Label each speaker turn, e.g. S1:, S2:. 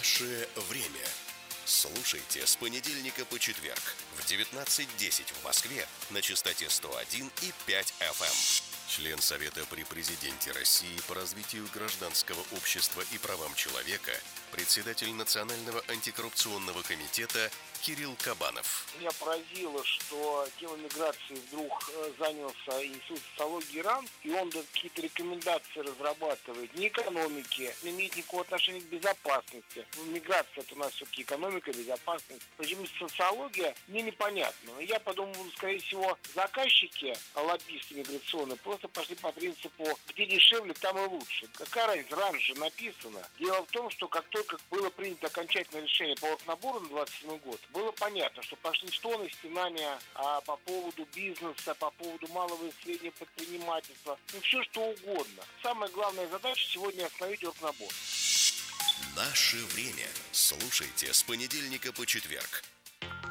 S1: Наше время. Слушайте с понедельника по четверг в 19:10 в Москве на частоте 101,5 FM. Член Совета при Президенте России по развитию гражданского общества и правам человека, председатель Национального антикоррупционного комитета Кирилл Кабанов.
S2: Меня поразило, что темой миграции вдруг занялся Институт социологии РАН, и он какие-то рекомендации разрабатывает. Не экономики, не имеет никакого отношения к безопасности. Миграция — это у нас все-таки экономика, безопасность. Почему социология, мне непонятно. Я подумал, скорее всего, заказчики, лоббисты миграционные, просто пошли по принципу, где дешевле, там и лучше. Какая разница, РАН же написано. Дело в том, что как только было принято окончательное решение по набору на 27 год, было понятно, что пошли стоны, стенания по поводу бизнеса, по поводу малого и среднего предпринимательства, все что угодно. Самая главная задача сегодня остановить оргнабор.
S1: Наше время. Слушайте с понедельника по четверг.